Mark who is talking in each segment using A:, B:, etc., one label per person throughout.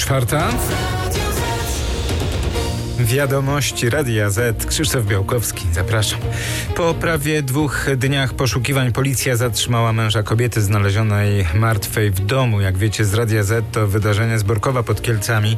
A: 4. Wiadomości Radia Z. Krzysztof Białkowski, zapraszam. Po prawie 2 dniach poszukiwań policja zatrzymała męża kobiety znalezionej martwej w domu. Jak wiecie z Radia Z, to wydarzenie z Borkowa pod Kielcami.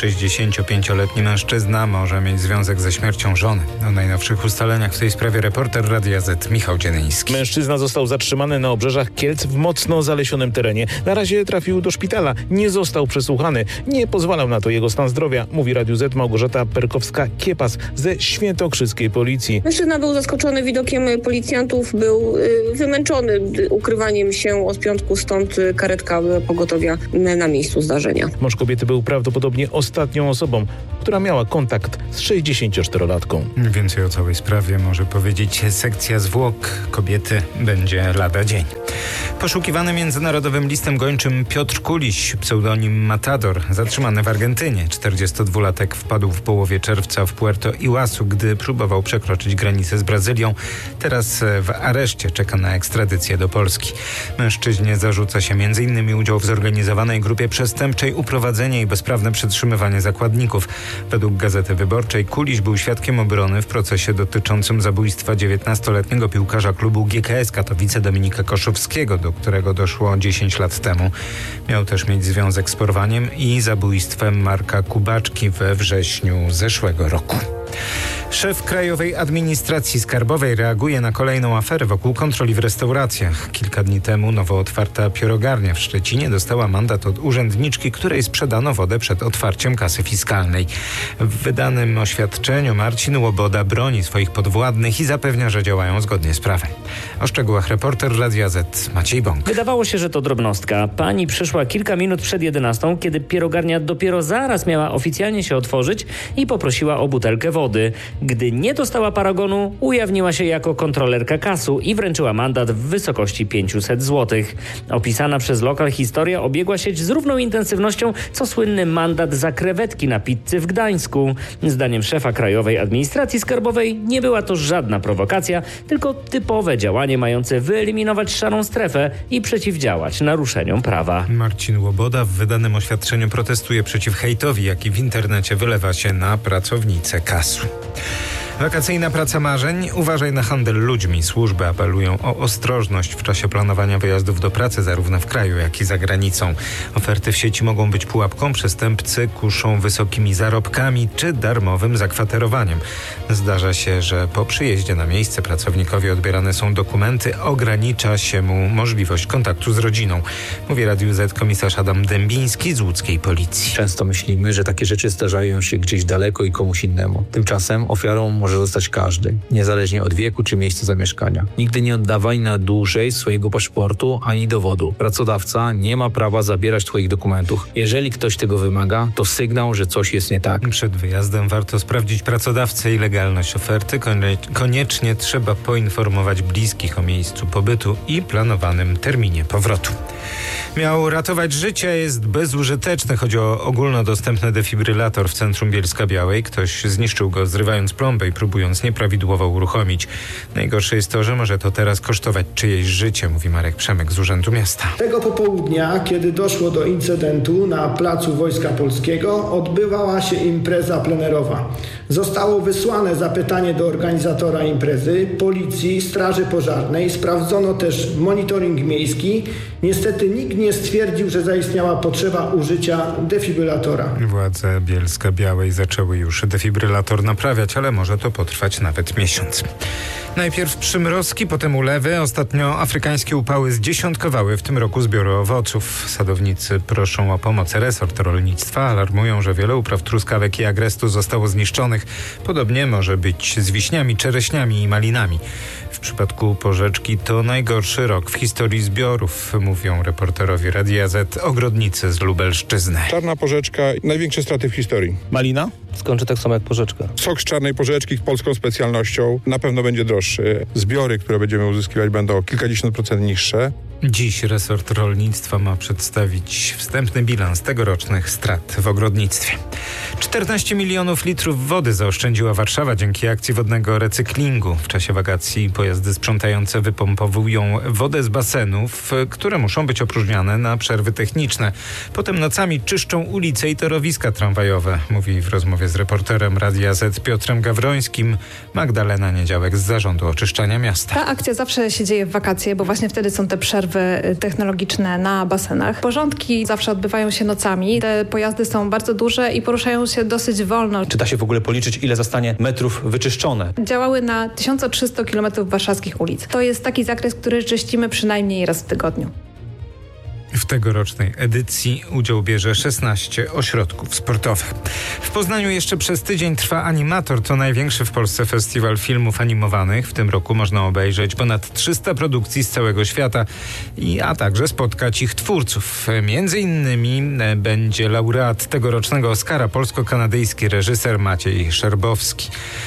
A: 65-letni mężczyzna może mieć związek ze śmiercią żony. O najnowszych ustaleniach w tej sprawie reporter Radia Z Michał Dzienyński.
B: Mężczyzna został zatrzymany na obrzeżach Kielc w mocno zalesionym terenie. Na razie trafił do szpitala. Nie został przesłuchany. Nie pozwalał na to jego stan zdrowia, mówi Radiu Z Małgorzata Perkowska-Kiepas ze świętokrzyskiej policji.
C: Mężczyzna był zaskoczony widokiem policjantów, był wymęczony ukrywaniem się od piątku, stąd karetka pogotowia na miejscu zdarzenia.
B: Mąż kobiety był prawdopodobnie ostatnią osobą, która miała kontakt z 64-latką.
A: Więcej o całej sprawie może powiedzieć sekcja zwłok kobiety będzie lada dzień. Poszukiwany międzynarodowym listem gończym Piotr Kuliś, pseudonim Matador, zatrzymany w Argentynie. 42-latek wpadł w połowie czerwca w Puerto Iguazu, gdy próbował przekroczyć granicę z Brazylią. Teraz w areszcie czeka na ekstradycję do Polski. Mężczyźnie zarzuca się m.in. udział w zorganizowanej grupie przestępczej, uprowadzenie i bezprawne przetrzymywanie zakładników. Według Gazety Wyborczej Kuliś był świadkiem obrony w procesie dotyczącym zabójstwa 19-letniego piłkarza klubu GKS Katowice Dominika Koszowskiego, do którego doszło 10 lat temu. Miał też mieć związek z porwaniem i zabójstwem Marka Kubaczki we wrześniu zeszłego roku. Szef Krajowej Administracji Skarbowej reaguje na kolejną aferę wokół kontroli w restauracjach. Kilka dni temu nowo otwarta piorogarnia w Szczecinie dostała mandat od urzędniczki, której sprzedano wodę przed otwarciem kasy fiskalnej. W wydanym oświadczeniu Marcin Łoboda broni swoich podwładnych i zapewnia, że działają zgodnie z prawem. O szczegółach reporter Radia Z Maciej Bąk.
D: Wydawało się, że to drobnostka. Pani przyszła kilka minut przed 11, kiedy pirogarnia dopiero zaraz miała oficjalnie się otworzyć i poprosiła o butelkę wody. Gdy nie dostała paragonu, ujawniła się jako kontrolerka kasu i wręczyła mandat w wysokości 500 zł. Opisana przez lokal historia obiegła sieć z równą intensywnością, co słynny mandat za krewetki na pizzy w Gdańsku. Zdaniem szefa Krajowej Administracji Skarbowej nie była to żadna prowokacja, tylko typowe działanie mające wyeliminować szarą strefę i przeciwdziałać naruszeniom prawa.
A: Marcin Łoboda w wydanym oświadczeniu protestuje przeciw hejtowi, jaki w internecie wylewa się na pracownice KAS-u. Wakacyjna praca marzeń. Uważaj na handel ludźmi. Służby apelują o ostrożność w czasie planowania wyjazdów do pracy zarówno w kraju, jak i za granicą. Oferty w sieci mogą być pułapką. Przestępcy kuszą wysokimi zarobkami czy darmowym zakwaterowaniem. Zdarza się, że po przyjeździe na miejsce pracownikowi odbierane są dokumenty. Ogranicza się mu możliwość kontaktu z rodziną. Mówi Radiu Z komisarz Adam Dębiński z łódzkiej policji.
E: Często myślimy, że takie rzeczy zdarzają się gdzieś daleko i komuś innemu. Tymczasem ofiarą może zostać każdy, niezależnie od wieku czy miejsca zamieszkania. Nigdy nie oddawaj na dłużej swojego paszportu ani dowodu. Pracodawca nie ma prawa zabierać twoich dokumentów. Jeżeli ktoś tego wymaga, to sygnał, że coś jest nie tak.
A: Przed wyjazdem warto sprawdzić pracodawcę i legalność oferty. Koniecznie trzeba poinformować bliskich o miejscu pobytu i planowanym terminie powrotu. Miał ratować życie, jest bezużyteczny. Chodzi o ogólnodostępny defibrylator w centrum Bielska-Białej. Ktoś zniszczył go, zrywając plombę i próbując nieprawidłowo uruchomić. Najgorsze jest to, że może to teraz kosztować czyjeś życie, mówi Marek Przemyk z Urzędu Miasta.
F: Tego popołudnia, kiedy doszło do incydentu na placu Wojska Polskiego, odbywała się impreza plenerowa. Zostało wysłane zapytanie do organizatora imprezy, policji, straży pożarnej. Sprawdzono też monitoring miejski. Niestety nikt nie stwierdził, że zaistniała potrzeba użycia defibrylatora.
A: Władze Bielska-Białej zaczęły już defibrylator naprawiać, ale może to potrwać nawet miesiąc. Najpierw przymrozki, potem ulewy. Ostatnio afrykańskie upały zdziesiątkowały w tym roku zbiory owoców. Sadownicy proszą o pomoc. Resort rolnictwa alarmują, że wiele upraw truskawek i agrestu zostało zniszczonych. Podobnie może być z wiśniami, czereśniami i malinami. W przypadku porzeczki to najgorszy rok w historii zbiorów, mówią reporterowie Radia Z ogrodnicy z Lubelszczyzny.
G: Czarna porzeczka, największe straty w historii.
B: Malina?
H: Skończy tak samo jak porzeczka.
G: Sok z czarnej porzeczki polską specjalnością na pewno będzie droższy. Zbiory, które będziemy uzyskiwać, będą o kilkadziesiąt procent niższe.
A: Dziś resort rolnictwa ma przedstawić wstępny bilans tegorocznych strat w ogrodnictwie. 14 milionów litrów wody zaoszczędziła Warszawa dzięki akcji wodnego recyklingu. W czasie wakacji pojazdy sprzątające wypompowują wodę z basenów, które muszą być opróżniane na przerwy techniczne. Potem nocami czyszczą ulice i torowiska tramwajowe, mówi w rozmowie z reporterem Radia Z Piotrem Gawrońskim Magdalena Niedziałek z Zarządu Oczyszczania Miasta.
H: Ta akcja zawsze się dzieje w wakacje, bo właśnie wtedy są te przerwy technologiczne na basenach. Porządki zawsze odbywają się nocami. Te pojazdy są bardzo duże i poruszają się dosyć wolno.
I: Czy da się w ogóle policzyć, ile zostanie metrów wyczyszczone?
H: Działały na 1300 km warszawskich ulic. To jest taki zakres, który czyścimy przynajmniej raz w tygodniu.
A: W tegorocznej edycji udział bierze 16 ośrodków sportowych. W Poznaniu jeszcze przez tydzień trwa Animator. To największy w Polsce festiwal filmów animowanych. W tym roku można obejrzeć ponad 300 produkcji z całego świata, a także spotkać ich twórców. Między innymi będzie laureat tegorocznego Oscara polsko-kanadyjski reżyser Maciej Szerbowski.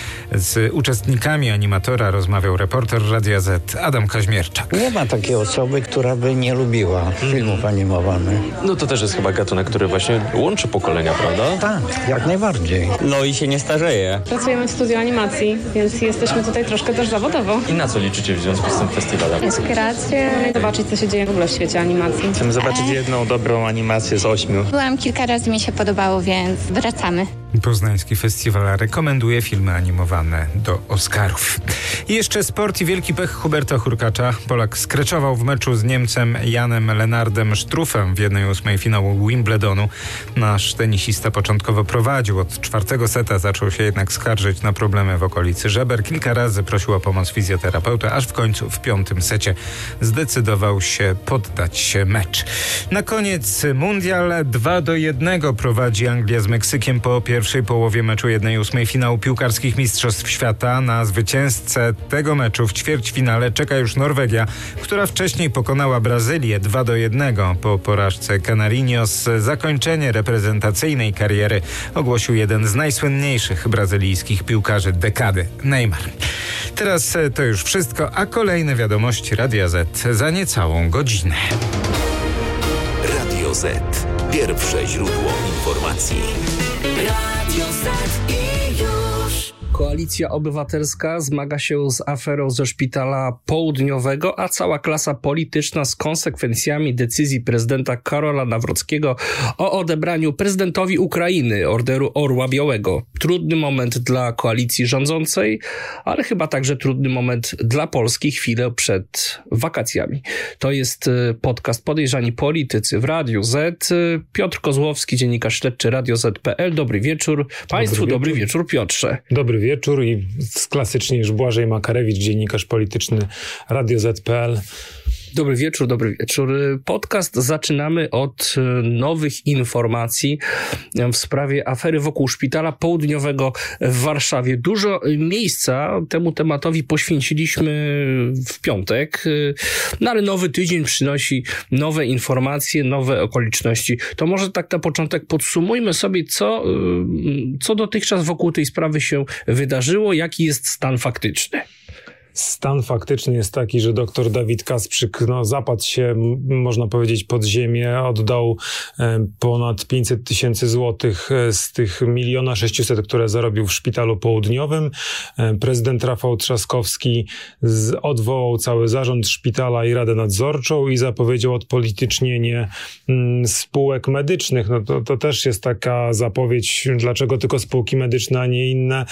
A: Z uczestnikami Animatora rozmawiał reporter Radia Z Adam Kaźmierczak.
J: Nie ma takiej osoby, która by nie lubiła filmów animowanych.
K: No to też jest chyba gatunek, który właśnie łączy pokolenia, prawda?
J: Tak, jak najbardziej.
K: No i się nie starzeje.
L: Pracujemy w studiu animacji, więc jesteśmy tutaj troszkę też zawodowo.
K: I na co liczycie w związku z tym festiwalem?
L: Inspiracje, zobaczyć co się dzieje w ogóle w świecie animacji.
M: Chcemy zobaczyć jedną dobrą animację z 8.
N: Byłam kilka razy, mi się podobało, więc wracamy.
A: Poznański festiwal rekomenduje filmy animowane do Oscarów. I jeszcze sport i wielki pech Huberta Hurkacza. Polak skreczował w meczu z Niemcem Janem Lennardem Struffem w 1/8 finału Wimbledonu. Nasz tenisista początkowo prowadził. Od 4. seta zaczął się jednak skarżyć na problemy w okolicy żeber. Kilka razy prosił o pomoc fizjoterapeutę, aż w końcu w 5. secie zdecydował się poddać mecz. Na koniec mundial 2-1 prowadzi Anglia z Meksykiem po pierwszej połowie meczu 1/8 finału piłkarskich Mistrzostw Świata. Na zwycięzcę tego meczu w ćwierćfinale czeka już Norwegia, która wcześniej pokonała Brazylię 2-1. Po porażce Canarinos zakończenie reprezentacyjnej kariery ogłosił jeden z najsłynniejszych brazylijskich piłkarzy dekady, Neymar. Teraz to już wszystko, a kolejne wiadomości Radia Z za niecałą godzinę.
O: Radio Z. Pierwsze źródło informacji. Radio Z i już.
P: Koalicja Obywatelska zmaga się z aferą ze Szpitala Południowego, a cała klasa polityczna z konsekwencjami decyzji prezydenta Karola Nawrockiego o odebraniu prezydentowi Ukrainy Orderu Orła Białego. Trudny moment dla koalicji rządzącej, ale chyba także trudny moment dla Polski chwilę przed wakacjami. To jest podcast Podejrzani Politycy w Radiu Z. Piotr Kozłowski, dziennikarz śledczy Radio Z.pl. Dobry wieczór Państwu, dobry wieczór Piotrze.
Q: Dobry wieczór i klasycznie już Błażej Makarewicz, dziennikarz polityczny Radio Z.pl.
P: Dobry wieczór, dobry wieczór. Podcast zaczynamy od nowych informacji w sprawie afery wokół Szpitala Południowego w Warszawie. Dużo miejsca temu tematowi poświęciliśmy w piątek, no ale nowy tydzień przynosi nowe informacje, nowe okoliczności. To może tak na początek podsumujmy sobie, co dotychczas wokół tej sprawy się wydarzyło, jaki jest stan faktyczny.
Q: Stan faktyczny jest taki, że dr Dawid Kasprzyk zapadł się, można powiedzieć, pod ziemię, oddał ponad 500 000 złotych z tych 1 600 000, które zarobił w Szpitalu Południowym. Prezydent Rafał Trzaskowski odwołał cały zarząd szpitala i Radę Nadzorczą i zapowiedział odpolitycznienie spółek medycznych. No to też jest taka zapowiedź, dlaczego tylko spółki medyczne, a nie inne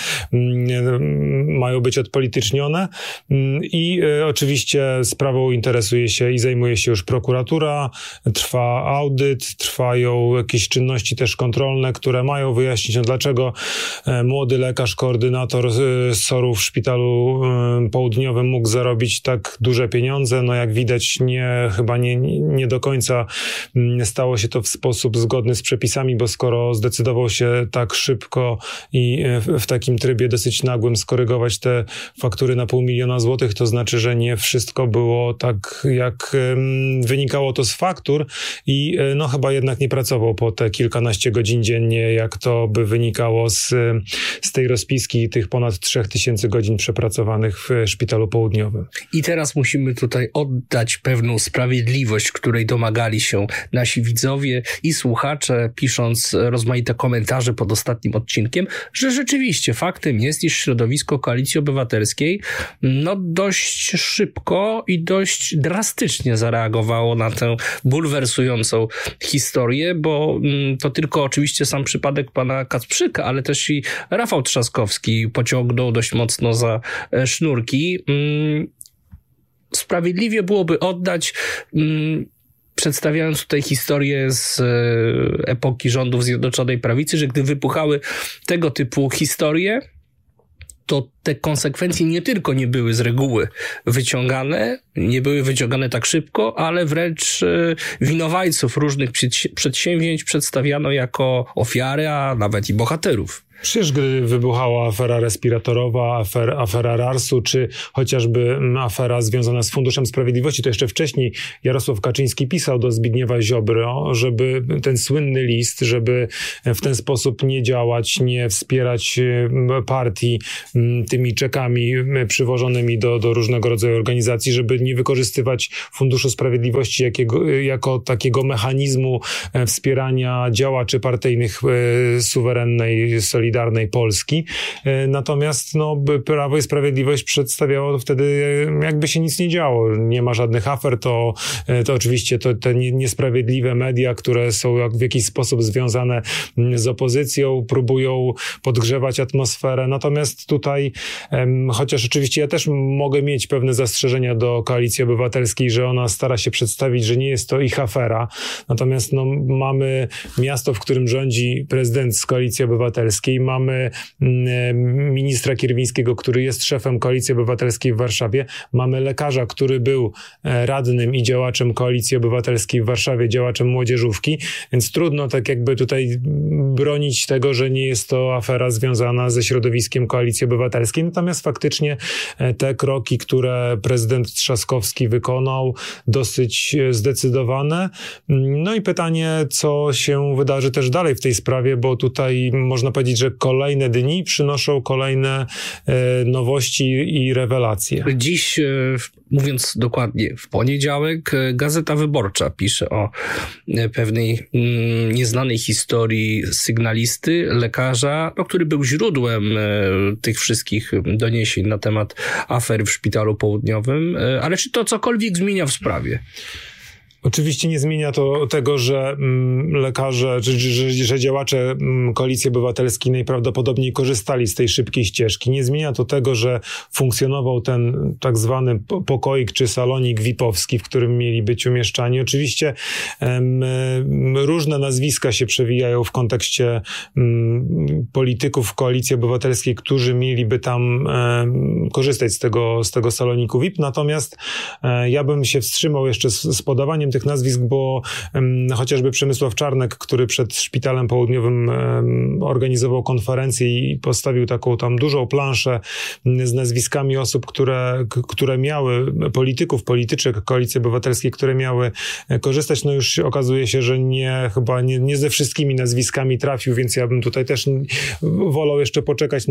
Q: mają być odpolitycznione. I oczywiście sprawą interesuje się i zajmuje się już prokuratura, trwa audyt, trwają jakieś czynności też kontrolne, które mają wyjaśnić, dlaczego młody lekarz, koordynator SOR-u w Szpitalu Południowym mógł zarobić tak duże pieniądze. No jak widać chyba nie do końca stało się to w sposób zgodny z przepisami, bo skoro zdecydował się tak szybko i w takim trybie dosyć nagłym skorygować te faktury na 500 miliona złotych, to znaczy, że nie wszystko było tak, jak wynikało to z faktur i no chyba jednak nie pracował po te kilkanaście godzin dziennie, jak to by wynikało z tej rozpiski tych ponad 3000 godzin przepracowanych w Szpitalu Południowym.
P: I teraz musimy tutaj oddać pewną sprawiedliwość, której domagali się nasi widzowie i słuchacze, pisząc rozmaite komentarze pod ostatnim odcinkiem, że rzeczywiście faktem jest, iż środowisko Koalicji Obywatelskiej dość szybko i dość drastycznie zareagowało na tę bulwersującą historię, bo to tylko oczywiście sam przypadek pana Kacprzyka, ale też i Rafał Trzaskowski pociągnął dość mocno za sznurki. Sprawiedliwie byłoby oddać, przedstawiając tutaj historię z epoki rządów Zjednoczonej Prawicy, że gdy wybuchały tego typu historie, to te konsekwencje nie tylko nie były z reguły wyciągane, nie były wyciągane tak szybko, ale wręcz winowajców różnych przedsięwzięć przedstawiano jako ofiary, a nawet i bohaterów.
Q: Przecież gdy wybuchała afera respiratorowa, afera RARS-u, czy chociażby afera związana z Funduszem Sprawiedliwości, to jeszcze wcześniej Jarosław Kaczyński pisał do Zbigniewa Ziobry, żeby ten słynny list, żeby w ten sposób nie działać, nie wspierać partii tymi czekami przywożonymi do różnego rodzaju organizacji, żeby nie wykorzystywać Funduszu Sprawiedliwości jako takiego mechanizmu wspierania działaczy partyjnych suwerennej, solidarnej Polski. Natomiast Prawo i Sprawiedliwość przedstawiało wtedy, jakby się nic nie działo. Nie ma żadnych afer, to oczywiście te niesprawiedliwe media, które są w jakiś sposób związane z opozycją, próbują podgrzewać atmosferę. Natomiast tutaj, chociaż oczywiście ja też mogę mieć pewne zastrzeżenia do Koalicji Obywatelskiej, że ona stara się przedstawić, że nie jest to ich afera. Natomiast mamy miasto, w którym rządzi prezydent z Koalicji Obywatelskiej, mamy ministra Kierwińskiego, który jest szefem Koalicji Obywatelskiej w Warszawie, mamy lekarza, który był radnym i działaczem Koalicji Obywatelskiej w Warszawie, działaczem młodzieżówki, więc trudno tak jakby tutaj bronić tego, że nie jest to afera związana ze środowiskiem Koalicji Obywatelskiej. Natomiast faktycznie te kroki, które prezydent Trzaskowski wykonał, dosyć zdecydowane. No i pytanie, co się wydarzy też dalej w tej sprawie, bo tutaj można powiedzieć, że kolejne dni przynoszą kolejne nowości i rewelacje.
P: Dziś, mówiąc dokładnie, w poniedziałek Gazeta Wyborcza pisze o pewnej nieznanej historii sygnalisty, lekarza, który był źródłem tych wszystkich doniesień na temat afer w Szpitalu Południowym. Ale czy to cokolwiek zmienia w sprawie?
Q: Oczywiście nie zmienia to tego, że lekarze, że działacze Koalicji Obywatelskiej najprawdopodobniej korzystali z tej szybkiej ścieżki. Nie zmienia to tego, że funkcjonował ten tak zwany pokoik czy salonik VIP-owski, w którym mieli być umieszczani. Oczywiście różne nazwiska się przewijają w kontekście polityków Koalicji Obywatelskiej, którzy mieliby tam korzystać z tego saloniku VIP. Natomiast ja bym się wstrzymał jeszcze z podawaniem tych nazwisk, bo chociażby Przemysław Czarnek, który przed Szpitalem Południowym organizował konferencję i postawił taką tam dużą planszę z nazwiskami osób, które miały, polityczek Koalicji Obywatelskiej, które miały korzystać, już okazuje się, że chyba nie ze wszystkimi nazwiskami trafił, więc ja bym tutaj też wolał jeszcze poczekać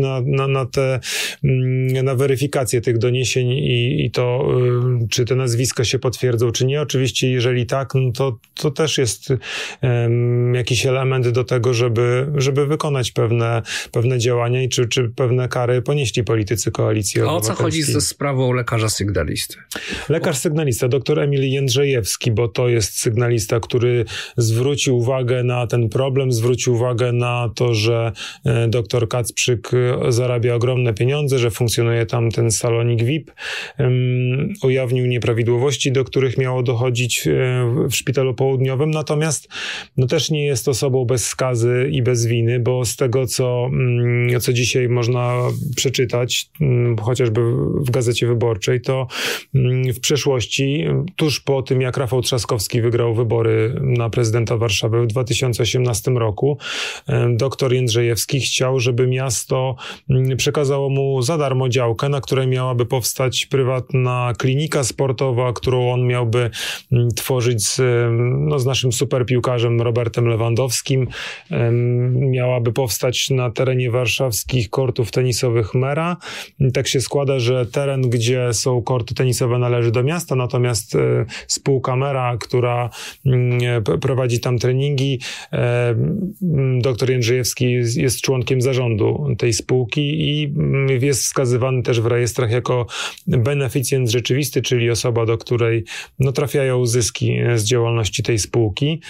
Q: na weryfikację tych doniesień i to, czy te nazwiska się potwierdzą, czy nie. Oczywiście, jeżeli tak, to też jest jakiś element do tego, żeby wykonać pewne działania i czy pewne kary ponieśli politycy Koalicji Obywatelskiej.
P: A o co chodzi ze sprawą lekarza sygnalisty?
Q: Lekarz sygnalista, dr Emil Jędrzejewski, bo to jest sygnalista, który zwrócił uwagę na ten problem, zwrócił uwagę na to, że dr Kacprzyk zarabia ogromne pieniądze, że funkcjonuje tam ten salonik VIP, ujawnił nieprawidłowości, do których miało dochodzić w Szpitalu Południowym, natomiast no też nie jest osobą bez skazy i bez winy, bo z tego, co dzisiaj można przeczytać, chociażby w Gazecie Wyborczej, to w przeszłości, tuż po tym, jak Rafał Trzaskowski wygrał wybory na prezydenta Warszawy w 2018 roku, doktor Jędrzejewski chciał, żeby miasto przekazało mu za darmo działkę, na której miałaby powstać prywatna klinika sportowa, którą on miałby tworzyć z naszym superpiłkarzem Robertem Lewandowskim. Miałaby powstać na terenie warszawskich kortów tenisowych Mera. Tak się składa, że teren, gdzie są korty tenisowe, należy do miasta, natomiast spółka Mera, która prowadzi tam treningi, doktor Jędrzejewski jest członkiem zarządu tej spółki i jest wskazywany też w rejestrach jako beneficjent rzeczywisty, czyli osoba, do której trafiają zyski z działalności tej spółki.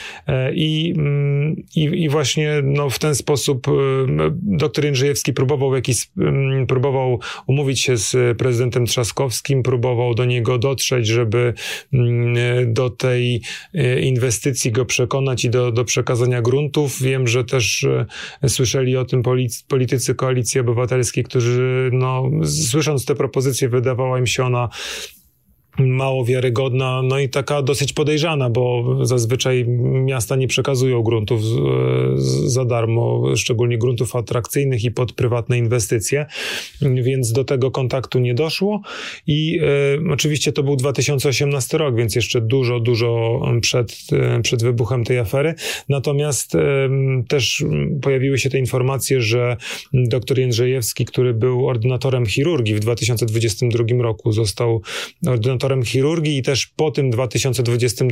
Q: I właśnie w ten sposób doktor Jędrzejewski próbował umówić się z prezydentem Trzaskowskim, próbował do niego dotrzeć, żeby do tej inwestycji go przekonać i do przekazania gruntów. Wiem, że też słyszeli o tym politycy Koalicji Obywatelskiej, którzy słysząc tę propozycję, wydawała im się ona mało wiarygodna, i taka dosyć podejrzana, bo zazwyczaj miasta nie przekazują gruntów za darmo, szczególnie gruntów atrakcyjnych i pod prywatne inwestycje, więc do tego kontaktu nie doszło i oczywiście to był 2018 rok, więc jeszcze dużo przed wybuchem tej afery. Natomiast też pojawiły się te informacje, że doktor Jędrzejewski, który był ordynatorem chirurgii w 2022 roku, został ordynatorem chirurgii i też po tym 2022